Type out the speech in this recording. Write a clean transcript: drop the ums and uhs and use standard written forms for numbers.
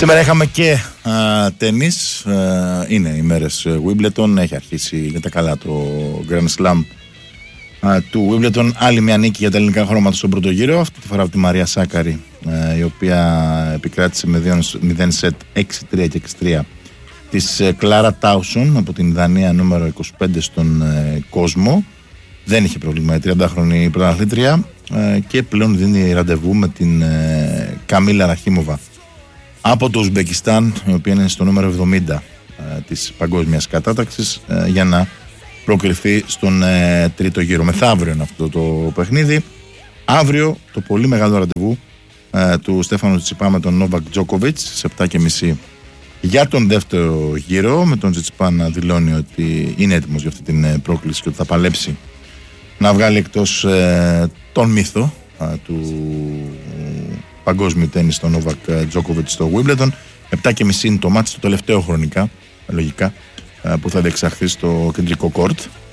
Σήμερα είχαμε και τένις, είναι οι μέρες Wimbledon, έχει αρχίσει για τα καλά το Grand Slam του Wimbledon. Άλλη μια νίκη για τα ελληνικά χρώματα στον πρώτο γύρο, αυτή τη φορά από τη Μαρία Σάκαρη, η οποία επικράτησε με 2-0 σετ 6-3 και 6-3 της Κλάρα Τάουσον από την Δανία, νούμερο 25 στον κόσμο. Δεν είχε πρόβλημα η 30χρονη πρωταθλήτρια και πλέον δίνει ραντεβού με την Καμίλα Ραχίμοβα από το Ουσμπεκιστάν, η οποία είναι στο νούμερο 70 της παγκόσμιας κατάταξης, για να προκριθεί στον τρίτο γύρο. Μεθαύριο είναι αυτό το παιχνίδι. Αύριο το πολύ μεγάλο ραντεβού του Στέφανου Τσιτσιπά με τον Νόβακ Τζόκοβιτς σε 7.30 για τον δεύτερο γύρο, με τον Τσιτσιπά να δηλώνει ότι είναι έτοιμος για αυτή την πρόκληση και ότι θα παλέψει να βγάλει εκτός τον μύθο του παγκόσμιου τένις, τον Νόβακ Τζόκοβιτς στο Wimbledon. 7.30 είναι το μάτς, το τελευταίο χρονικά, λογικά, που θα διεξαχθεί στο κεντρικό κόρτ